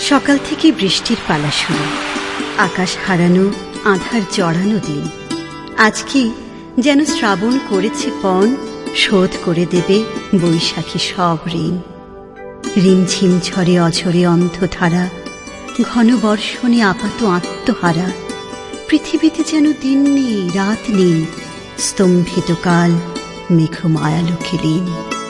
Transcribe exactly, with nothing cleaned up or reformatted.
সকাল থেকে বৃষ্টির পালা শুরু, আকাশ হারানো, আঁধার জড়ানো দিন। আজকে যেন শ্রাবণ করেছে পণ, শোধ করে দেবে বৈশাখী সব ঋণ। রিমঝিম ঝরে অঝরে অন্ধধারা, ঘন বর্ষণে আপাত আত্মহারা। পৃথিবীতে যেন দিন নেই, রাত নেই, স্তম্ভিত কাল মেঘ মায়ালোকে লীন।